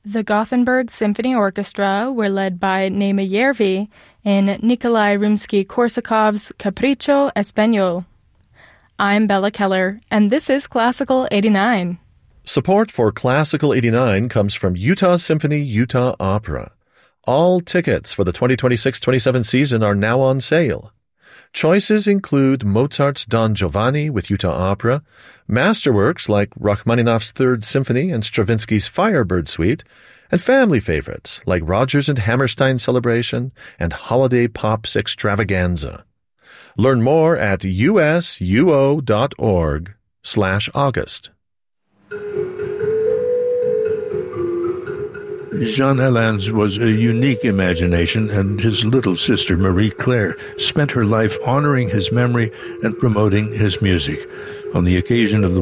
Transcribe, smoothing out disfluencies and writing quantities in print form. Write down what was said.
The Gothenburg Symphony Orchestra were led by Naima Järvi in Nikolai Rimsky-Korsakov's Capriccio Español. I'm Bella Keller, and this is Classical 89. Support for Classical 89 comes from Utah Symphony Utah Opera. All tickets for the 2026-27 season are now on sale. Choices include Mozart's Don Giovanni with Utah Opera, masterworks like Rachmaninoff's Third Symphony and Stravinsky's Firebird Suite, and family favorites like Rodgers and Hammerstein Celebration and Holiday Pops Extravaganza. Learn more at usuo.org/August. Jean Helin's was a unique imagination, and his little sister Marie-Claire spent her life honoring his memory and promoting his music. On the occasion of the